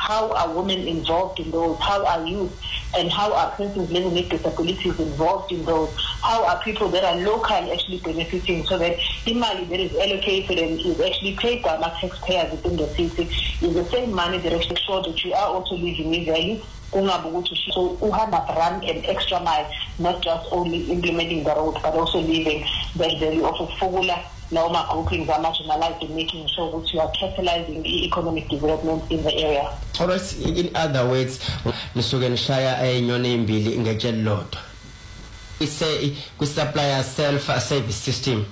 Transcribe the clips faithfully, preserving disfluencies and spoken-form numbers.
how are women involved in those, how are youth and how are persons living with disabilities involved in those, how are people that are local actually benefiting, so that the money that is allocated and is actually paid by our taxpayers within the city is the same money that actually shows that you are also living in value. So you have to run an extra mile, not just only implementing the road, but also leaving that value of a formula. Now my groupings are marginalized in making sure that you are catalyzing the economic development in the area. All right, in other words, Mister Shaya a nyone mbili ngejele lodwa. Ise ku supplier self service system.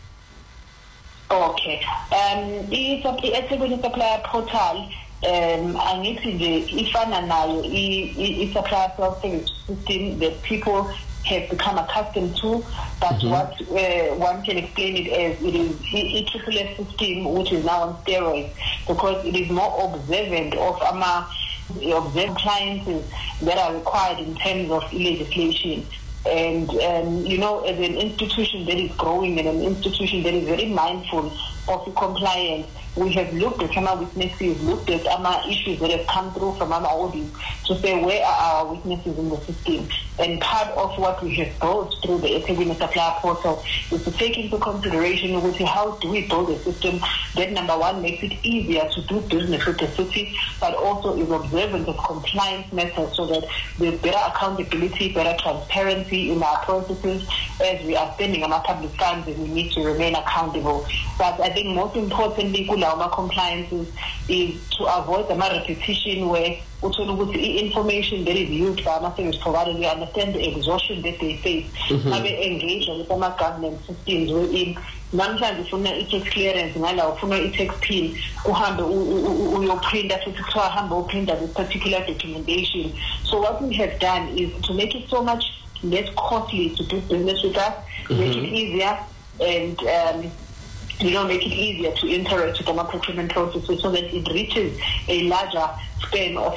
Okay. Um it's a supplier portal. Um, angithi nje ifana nayo i supplier self-service system that people have become accustomed to, but mm-hmm. what uh, one can explain it as it is a triple S system which is now on steroids, because it is more observant of ama observant clients that are required in terms of legislation. And um, you know, as an institution that is growing and an institution that is very mindful of compliance, we have looked at our witnesses, looked at our issues that have come through from our audit to say where are our weaknesses in the system. And part of what we have built through the eThekwini Supplier Portal is to take into consideration with how do we build a system that, number one, makes it easier to do business with the city, but also is observant of compliance methods, so that there's better accountability, better transparency in our processes as we are spending our public funds, and we need to remain accountable. But I think most importantly, our compliances is to avoid the repetition where the information that is used by our service providers, we understand the exhaustion that they face. Mm-hmm. Have engaged with our government systems wherein namhlanje ufuna i-tax clearance ngala ufuna i-tax pin uhambe uyoprinta futhi kuthiwa hambe uprinta this particular documentation. So what we have done is to make it so much less costly to do business with us, mm-hmm. make it easier, and um, you know, make it easier to interact with our procurement processes so that it reaches a larger span of